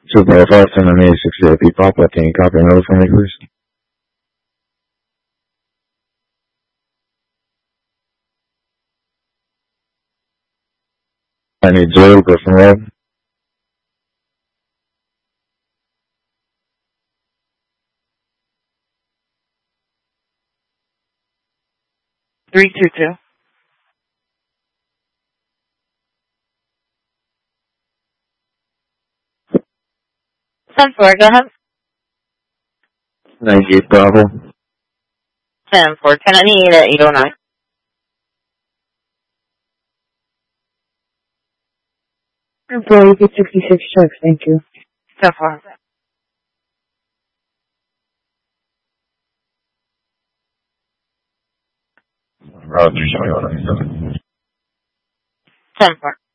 2.5, 10 on 868 B Papa. Can you copy another for me, please? I need Joel Griffin Road. Three two two. 10-4, go ahead. 98 Bravo. 10-4, 10 on 809. For you get 66 checks, thank you. 10-4. Roger, show me what I'm doing. 10-4.